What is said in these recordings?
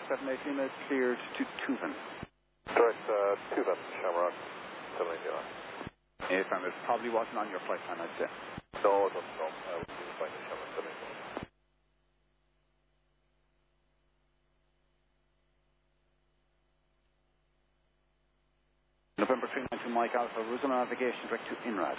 78 Lima cleared to Tuvan. Direct Tuvan, Shamrock 780. If it probably wasn't on your flight plan, I'd say. No, it wasn't. No, I was flying to Shamrock 780. November 392 Mike Alpha, Ruzana navigation direct to Inrad.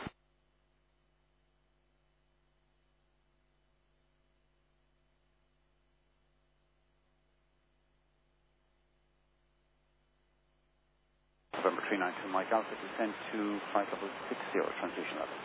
November 392 Mike Alpha, descend to flight level 60, transition level.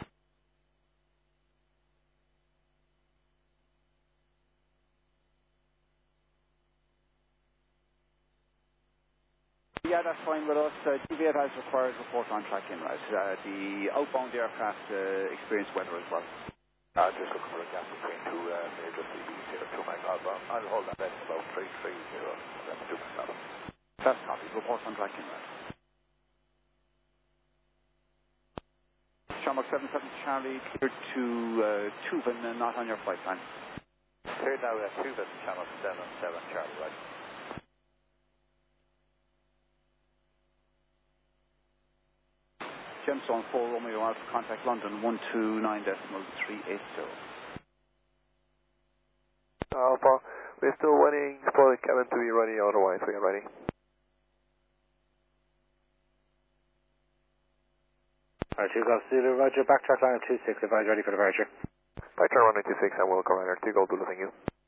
Yeah, that's fine with us. DVA has required report on track Inrad. The outbound aircraft experienced weather as well. Just looking for a gap between two major CBs here, 2 Mike Alpha. I'll hold that at about 330, that's 2 Mike Alpha. That's copy, report on track Inrad. Shamrock 77 Charlie, cleared to Tuvan, not on your flight plan. Cleared now at Tuvan, Shamrock 77 Charlie, right? Gemstone 4 Romeo Alpha, contact London 129.380. Alpha, we're still waiting for the cabin to be ready, otherwise we are ready. Archer Golf Zulu, Roger, backtrack line at 26, advise ready for departure. Backtrack 196, and we'll come right here to go to the thing you.